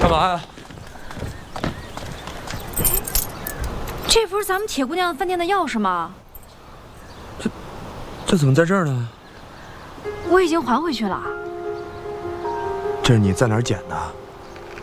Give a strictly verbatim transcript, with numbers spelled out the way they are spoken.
干嘛呀？ 这不是咱们铁姑娘饭店的钥匙吗？ 这，这怎么在这儿呢？ 我已经还回去了。 这是你在哪儿捡的？